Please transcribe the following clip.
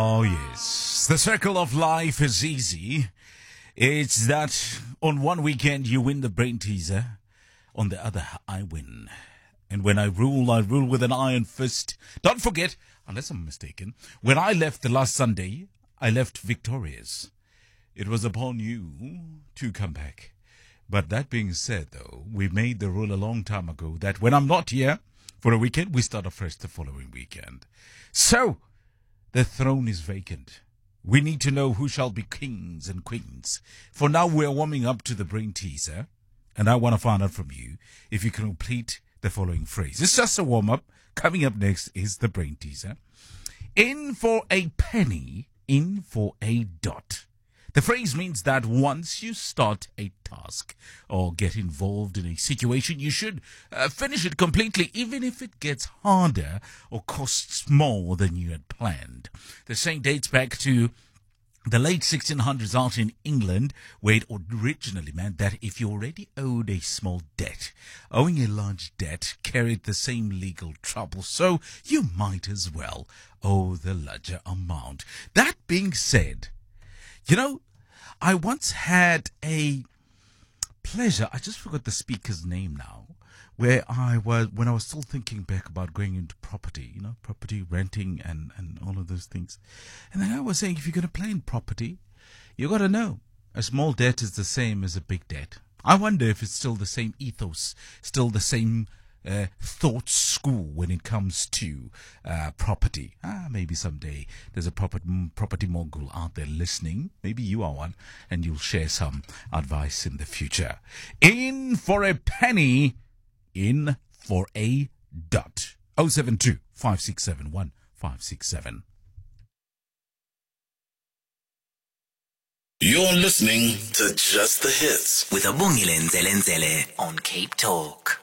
Oh, yes. The circle of life is easy. It's that on one weekend you win the brain teaser, on the other I win. And when I rule with an iron fist. Don't forget, unless I'm mistaken, when I left the last Sunday, I left victorious. It was upon you to come back. But that being said, though, we made the rule a long time ago that when I'm not here for a weekend, we start afresh the following weekend. So, the throne is vacant. We need to know who shall be kings and queens. For now, we're warming up to the brain teaser, and I want to find out from you if you can complete the following phrase. It's just a warm-up. Coming up next is the brain teaser. In for a penny, in for a dot. The phrase means that once you start a task or get involved in a situation, you should finish it completely, even if it gets harder or costs more than you had planned. The saying dates back to the late 1600s out in England, where it originally meant that if you already owed a small debt, owing a large debt carried the same legal trouble, so you might as well owe the larger amount. That being said, you know, I once had a pleasure, I just forgot the speaker's name now, when I was still thinking back about going into property, property renting and all of those things. And then I was saying, if you're going to play in property, you got to know a small debt is the same as a big debt. I wonder if it's still the same ethos, still the same thought school when it comes to property. Maybe someday there's a property mogul out there listening. Maybe you are one, and you'll share some advice in the future. In for a penny, in for a dot. 072 567 1567. You're listening to Just the Hits with Abongile Nzelenzele on Cape Talk.